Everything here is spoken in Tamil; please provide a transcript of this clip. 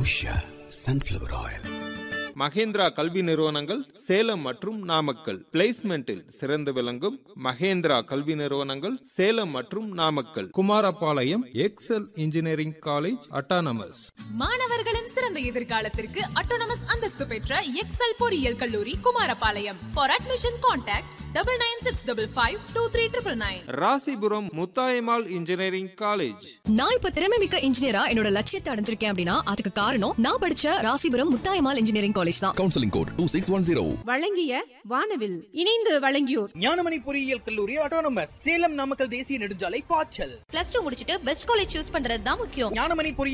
Usha Sunflower Oil. மகேந்திரா கல்வி நிறுவனங்கள் சேலம் மற்றும் நாமக்கல். பிளேஸ்மெண்டில் சிறந்து விளங்கும் மகேந்திரா கல்வி நிறுவனங்கள் சேலம் மற்றும் Namakkal. Kumarapalayam XL engineering college autonomous. மாணவர்களின் சிறந்த எதிர்காலத்திற்கு அட்டானமஸ் அந்தஸ்து பெற்ற எக்ஸல் பொறியியல் கல்லூரி Kumarapalayam. For admission contact 9965523999. Rasipuram Muthayammal engineering college. நான் இப்ப திறமை மிக்க இன்ஜினியரா என்னோட லட்சியத்தை அடைஞ்சிருக்கேன் அப்படின்னா அதுக்கு காரணம் நான் படிச்ச ராசிபுரம் முத்தாயம்மாள் இன்ஜினியரிங் காலேஜ் தான். Counselling code 2610. வழங்கிய வானவில் இணைந்து வழங்கியோர் ஞானமணி பொறியியல் கல்லூரி அட்டானமஸ் சேலம் நாமக்கல் தேசிய நெடுஞ்சாலை பாய்ச்சல். +2 முடிச்சிட்டு பெஸ்ட் காலேஜ் சூஸ் பண்றது தான் முக்கியம். ஞானமணி பொறியியல்